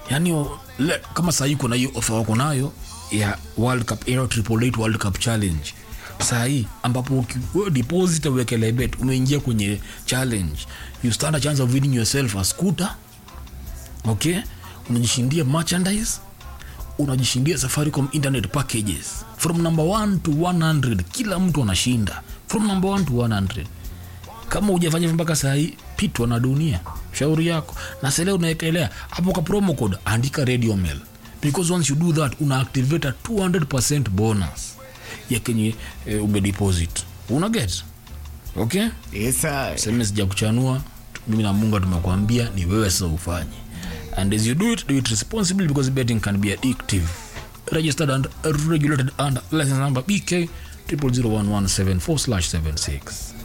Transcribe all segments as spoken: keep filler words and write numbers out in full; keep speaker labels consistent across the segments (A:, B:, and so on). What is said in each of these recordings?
A: yani le, kama sasa yuko na hiyo offer wako nayo ya World Cup Aero Triple Eight World Cup Challenge sasa hii ambapo wewe deposit uwekele bet umeingia kwenye challenge, you stand a chance of winning yourself a scooter. Okay, unajishindia merchandise, unajishindia Safaricom internet packages from number one to one hundred. Kila mtu anashinda from number one to one hundred. Kama hujafanya mpaka saa hii, pitwa na dunia, shauri yako. Na sasa leo unaekelea hapo kwa promo code, andika Radio Mail, because once you do that una activate a two hundred percent bonus ya kenye e, ube deposit. Una get? Okay?
B: Yes sir.
A: Sema sija kuchanua, mimi na Mungu tumekuambia ni wewe sasa ufanye. And as you do it, do it responsibly, because betting can be addictive. Registered and regulated under license number B K zero zero zero one one seven four slash seven six.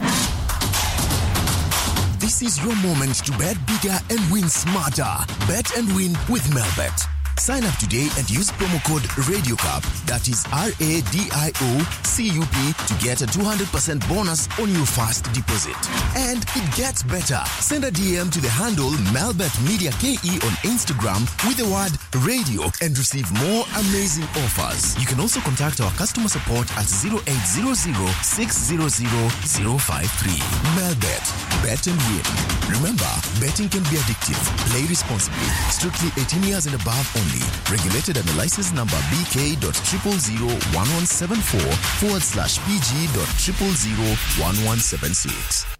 C: This is your moment to bet bigger and win smarter. Bet and win with Melbet. Sign up today and use promo code RadioCup, that is R A D I O C U P, to get a two hundred percent bonus on your first deposit. And it gets better. Send a D M to the handle Melbet Media K E on Instagram with the word radio and receive more amazing offers. You can also contact our customer support at zero eight zero zero six zero zero zero five three. Melbet. Bet and win. Remember, betting can be addictive. Play responsibly. Strictly eighteen years and above only. Regulated under license number B K dot zero zero zero one one seven four forward slash P G dot zero zero zero one one seven six.